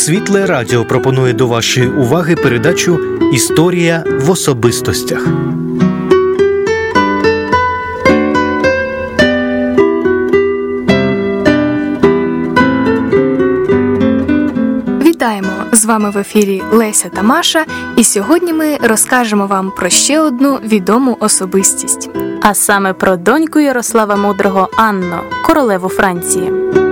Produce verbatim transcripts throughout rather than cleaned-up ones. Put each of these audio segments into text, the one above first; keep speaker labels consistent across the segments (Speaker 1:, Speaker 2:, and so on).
Speaker 1: Світле Радіо пропонує до вашої уваги передачу «Історія в особистостях».
Speaker 2: Вітаємо! З вами в ефірі Леся та Маша, і сьогодні ми розкажемо вам про ще одну відому особистість.
Speaker 3: А саме про доньку Ярослава Мудрого Анну, королеву Франції.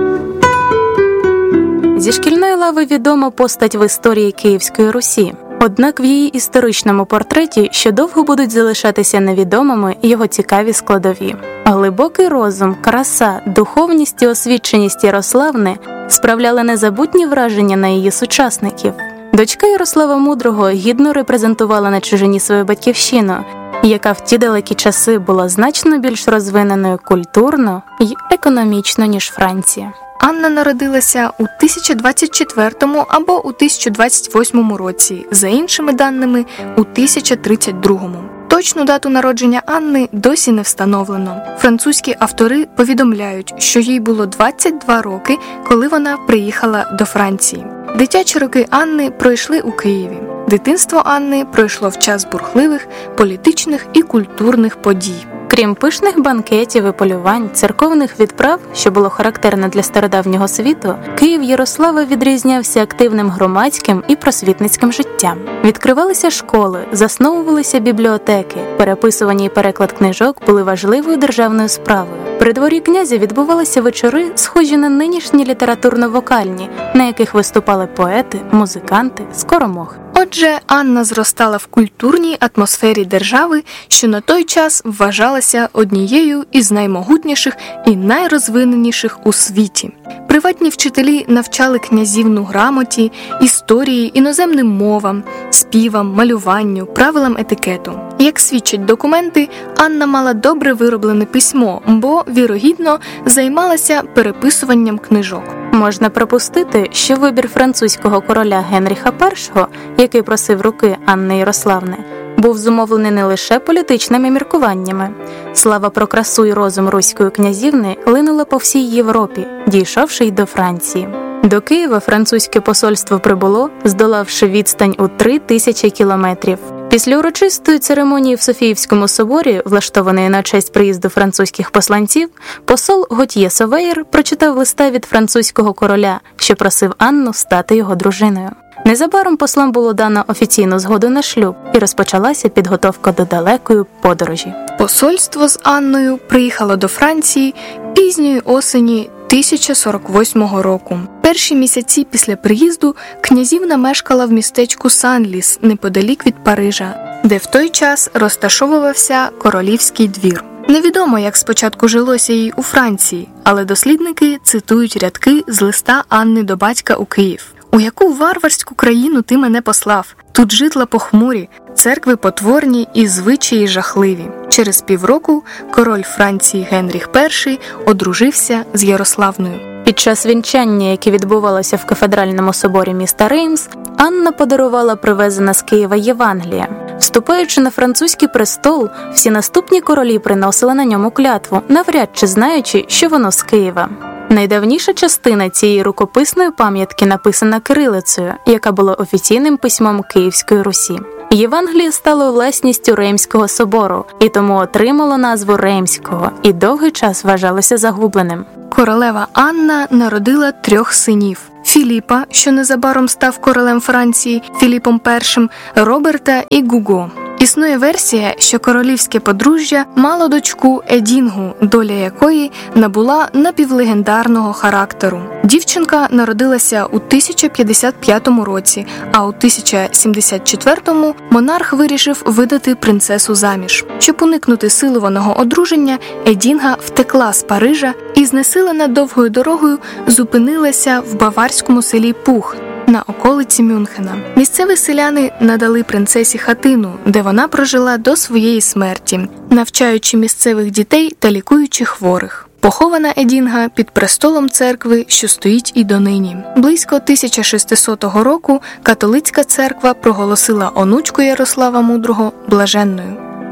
Speaker 3: Зі шкільної лави відома постать в історії Київської Русі. Однак в її історичному портреті ще довго будуть залишатися невідомими його цікаві складові. Глибокий розум, краса, духовність і освіченість Ярославни справляли незабутні враження на її сучасників. Дочка Ярослава Мудрого гідно репрезентувала на чужині свою батьківщину, яка в ті далекі часи була значно більш розвиненою культурно і економічно, ніж Франція.
Speaker 2: Анна народилася у тисяча двадцять четвертому або у тисяча двадцять восьмому році, за іншими даними – у тисяча тридцять другому. Точну дату народження Анни досі не встановлено. Французькі автори повідомляють, що їй було двадцять два роки, коли вона приїхала до Франції. Дитячі роки Анни пройшли у Києві. Дитинство Анни пройшло в час бурхливих політичних і культурних подій.
Speaker 3: Крім пишних банкетів і полювань, церковних відправ, що було характерно для стародавнього світу, Київ Ярослава відрізнявся активним громадським і просвітницьким життям. Відкривалися школи, засновувалися бібліотеки, переписування і переклад книжок були важливою державною справою. При дворі князя відбувалися вечори, схожі на нинішні літературно-вокальні, на яких виступали поети, музиканти, скоромохи.
Speaker 2: Отже, Анна зростала в культурній атмосфері держави, що на той час вважалася однією із наймогутніших і найрозвиненіших у світі. Приватні вчителі навчали князівну грамоті, історії, іноземним мовам, співам, малюванню, правилам етикету. Як свідчать документи, Анна мала добре вироблене письмо, бо, вірогідно, займалася переписуванням книжок.
Speaker 3: Можна припустити, що вибір французького короля Генріха Першого, який просив руки Анни Ярославни, був зумовлений не лише політичними міркуваннями. Слава про красу і розум руської князівни линула по всій Європі, дійшовши й до Франції. До Києва французьке посольство прибуло, здолавши відстань у три тисячі кілометрів. Після урочистої церемонії в Софіївському соборі, влаштованої на честь приїзду французьких посланців, посол Готьє Совеєр прочитав листа від французького короля, що просив Анну стати його дружиною. Незабаром послам було дано офіційну згоду на шлюб, і розпочалася підготовка до далекої подорожі.
Speaker 2: Посольство з Анною приїхало до Франції пізньої осені тисяча сорок восьмого року. Перші місяці після приїзду князівна мешкала в містечку Санліс, неподалік від Парижа, де в той час розташовувався королівський двір. Невідомо, як спочатку жилося їй у Франції, але дослідники цитують рядки з листа Анни до батька у Київ. «У яку варварську країну ти мене послав? Тут житла похмурі, церкви потворні і звичаї жахливі». Через півроку король Франції Генріх Перший одружився з Ярославною.
Speaker 3: Під час вінчання, яке відбувалося в кафедральному соборі міста Реймс, Анна подарувала привезена з Києва Євангелія. Вступаючи на французький престол, всі наступні королі приносили на ньому клятву, навряд чи знаючи, що воно з Києва. Найдавніша частина цієї рукописної пам'ятки написана кирилицею, яка була офіційним письмом Київської Русі. Євангеліє стало власністю Реймського собору, і тому отримало назву Реймського, і довгий час вважалося загубленим.
Speaker 2: Королева Анна народила трьох синів – Філіпа, що незабаром став королем Франції, Філіпом Першим, Роберта і Гуго. Існує версія, що королівське подружжя мало дочку Едінгу, доля якої набула напівлегендарного характеру. Дівчинка народилася у тисяча п'ятдесят п'ятому році, а у тисяча сімдесят четвертому монарх вирішив видати принцесу заміж. Щоб уникнути силованого одруження, Едінга втекла з Парижа і, знесилена довгою дорогою, зупинилася в баварському селі Пух на околиці Мюнхена. Місцеві селяни надали принцесі хатину, де вона прожила до своєї смерті, навчаючи місцевих дітей та лікуючи хворих. Похована Едінга під престолом церкви, що стоїть і донині. Близько тисяча шестисотого року католицька церква проголосила онучку Ярослава Мудрого блаженною.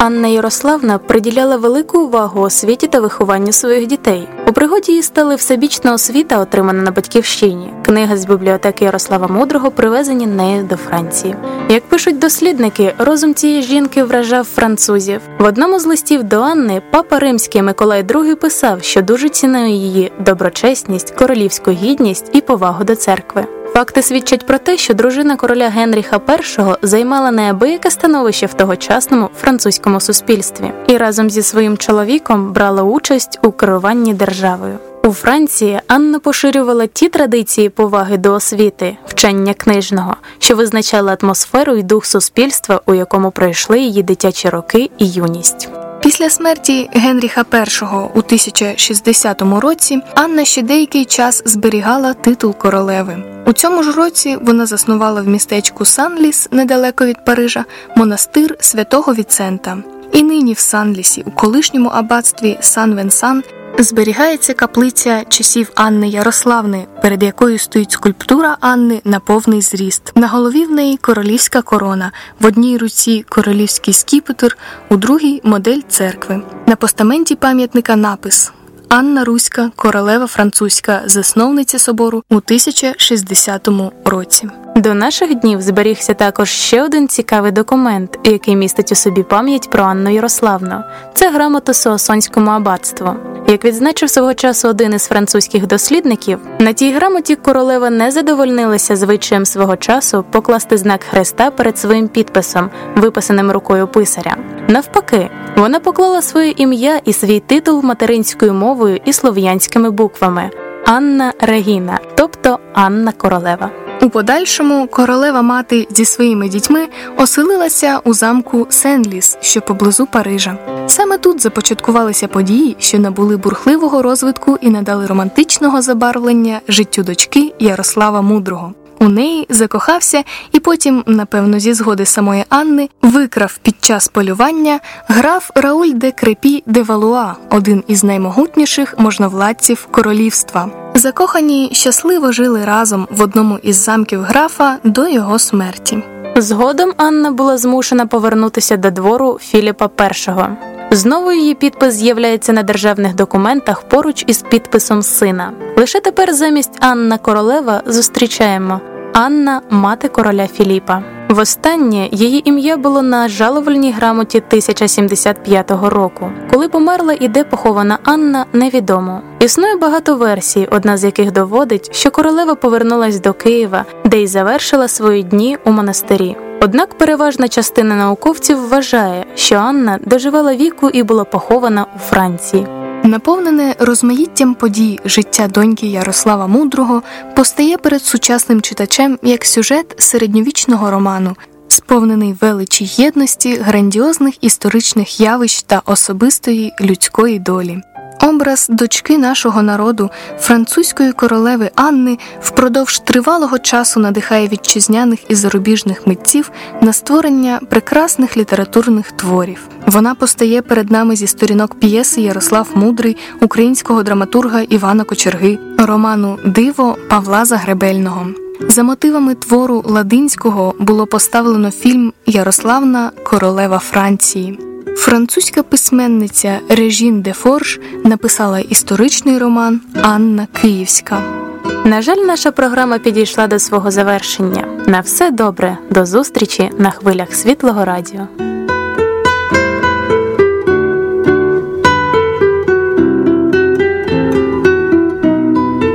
Speaker 3: Анна Ярославна приділяла велику увагу освіті та вихованню своїх дітей. У пригоді їй стали всебічна освіта, отримана на батьківщині. Книги з бібліотеки Ярослава Мудрого привезені нею до Франції. Як пишуть дослідники, розум цієї жінки вражав французів. В одному з листів до Анни папа Римський Миколай другий писав, що дуже цінує її доброчесність, королівську гідність і повагу до церкви. Факти свідчать про те, що дружина короля Генріха першого займала неабияке становище в тогочасному французькому суспільстві і разом зі своїм чоловіком брала участь у керуванні державою. У Франції Анна поширювала ті традиції поваги до освіти, вчення книжного, що визначали атмосферу і дух суспільства, у якому пройшли її дитячі роки і юність.
Speaker 2: Після смерті Генріха першого у тисяча шістдесятому році Анна ще деякий час зберігала титул королеви. У цьому ж році вона заснувала в містечку Санліс, недалеко від Парижа, монастир святого Віцента. І нині в Санлісі, у колишньому аббатстві Сан-Венсан, зберігається каплиця часів Анни Ярославни, перед якою стоїть скульптура Анни на повний зріст. На голові в неї королівська корона, в одній руці королівський скіпетр, у другій – модель церкви. На постаменті пам'ятника напис «Анна Руська, королева французька, засновниця собору у тисяча шістдесятому році».
Speaker 3: До наших днів зберігся також ще один цікавий документ, який містить у собі пам'ять про Анну Ярославну. Це грамота Соассонському аббатству. Як відзначив свого часу один із французьких дослідників, на тій грамоті королева не задовольнилася звичаєм свого часу покласти знак хреста перед своїм підписом, виписаним рукою писаря. Навпаки, вона поклала своє ім'я і свій титул материнською мовою і слов'янськими буквами – Анна Регіна, тобто Анна Королева.
Speaker 2: У подальшому королева-мати зі своїми дітьми оселилася у замку Сен-Ліс, що поблизу Парижа. Саме тут започаткувалися події, що набули бурхливого розвитку і надали романтичного забарвлення життю дочки Ярослава Мудрого. У неї закохався і потім, напевно, зі згоди самої Анни, викрав під час полювання граф Рауль де Крепі де Валуа, один із наймогутніших можновладців королівства. Закохані щасливо жили разом в одному із замків графа до його смерті.
Speaker 3: Згодом Анна була змушена повернутися до двору Філіпа першого. Знову її підпис з'являється на державних документах поруч із підписом сина. Лише тепер замість Анна Королева зустрічаємо Анна – мати короля Філіпа. Востаннє її ім'я було на жалувальній грамоті тисяча сімдесят п'ятого року. Коли померла і де похована Анна, невідомо. Існує багато версій, одна з яких доводить, що королева повернулась до Києва, де й завершила свої дні у монастирі. Однак переважна частина науковців вважає, що Анна доживала віку і була похована у Франції.
Speaker 2: Наповнене розмаїттям подій життя доньки Ярослава Мудрого постає перед сучасним читачем як сюжет середньовічного роману, сповнений величі єдності, грандіозних історичних явищ та особистої людської долі. Образ дочки нашого народу, французької королеви Анни, впродовж тривалого часу надихає вітчизняних і зарубіжних митців на створення прекрасних літературних творів. Вона постає перед нами зі сторінок п'єси «Ярослав Мудрий» українського драматурга Івана Кочерги, роману «Диво» Павла Загребельного. За мотивами твору Ладинського було поставлено фільм «Ярославна, королева Франції». Французька письменниця Режін де Форж написала історичний роман «Анна Київська».
Speaker 3: На жаль, наша програма підійшла до свого завершення. На все добре. До зустрічі на хвилях Світлого радіо.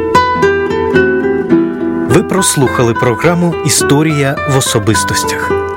Speaker 1: Ви прослухали програму «Історія в особистостях».